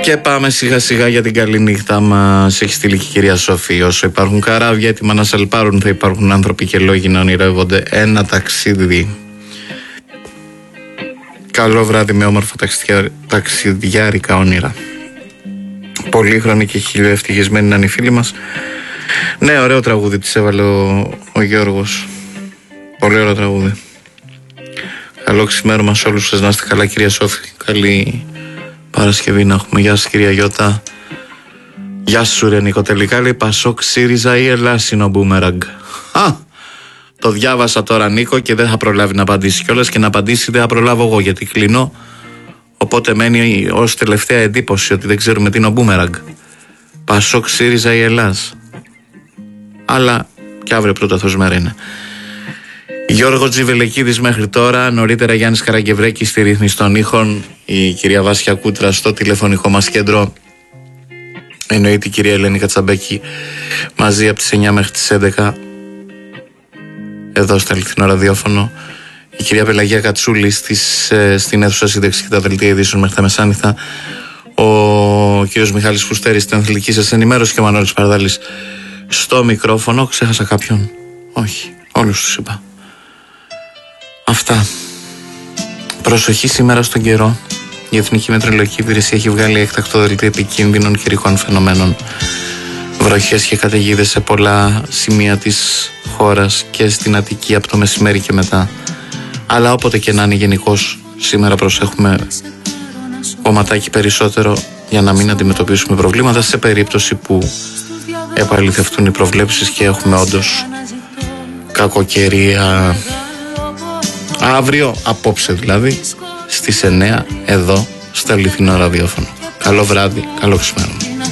Και πάμε σιγά σιγά για την καλή νύχτα μας. Έχει στείλει και η κυρία Σόφη. Όσο υπάρχουν καράβια έτοιμα να σαλπάρουν, θα υπάρχουν άνθρωποι και λόγοι να ονειρεύονται ένα ταξίδι. Καλό βράδυ με όμορφα ταξιδιάρικα όνειρα. Πολύχρονοι και χιλιοευτυχισμένοι να είναι οι φίλοι μας. Ναι, ωραίο τραγούδι της έβαλε ο Γιώργος. Πολύ ωραίο τραγούδι. Καλό ξημέρωμα σε όλους σας, να είστε καλά κυρία Σόφη. Καλή Παρασκευή να έχουμε. Γεια σας κυρία Γιώτα. Γεια σου ρε Νίκο. Τελικά λέει Πασόκ ΣΥΡΙΖΑ ή Ελλάς είναι ο Μπούμεραγκ. Το διάβασα τώρα Νίκο και δεν θα προλάβει να απαντήσει κιόλας, και να απαντήσει δεν θα προλάβω εγώ γιατί κλείνω. Οπότε μένει ως τελευταία εντύπωση ότι δεν ξέρουμε τι είναι ο Μπούμεραγκ. Πασόκ ΣΥΡΙΖΑ ή Ελλάς. Αλλά και αύριο πρωταθός μέρα είναι. Γιώργο Τζιβελεκίδης μέχρι τώρα, νωρίτερα Γιάννης Καραγκευρέκης στη ρύθμιση των ήχων, η κυρία Βάσια Κούτρα στο τηλεφωνικό μας κέντρο, εννοείται η κυρία Ελένη Κατσαμπέκη μαζί από τις 9 μέχρι τις 11 εδώ στο αληθινό ραδιόφωνο, η κυρία Πελαγία Κατσούλη στην αίθουσα σύνταξη και τα δελτία ειδήσεων μέχρι τα μεσάνυχτα, ο κύριος Μιχάλης Φουστέρης στην αθλητική σας ενημέρωση και ο Μανώλης Παρδάλης στο μικρόφωνο. Ξέχασα κάποιον? Όχι, όλους τους είπα. Αυτά. Προσοχή σήμερα στον καιρό. Η Εθνική Μετεωρολογική Υπηρεσία έχει βγάλει έκτακτο δελτίο επικίνδυνων καιρικών φαινομένων. Βροχές και καταιγίδες σε πολλά σημεία της χώρας και στην Αττική από το μεσημέρι και μετά. Αλλά όποτε και να είναι γενικώς, σήμερα προσέχουμε κομματάκι περισσότερο για να μην αντιμετωπίσουμε προβλήματα σε περίπτωση που επαληθευτούν οι προβλέψεις και έχουμε όντως κακοκαιρία. Αύριο, απόψε δηλαδή, στις 9 εδώ στο αληθινό ραδιόφωνο. Καλό βράδυ, καλό ξημέρωμα.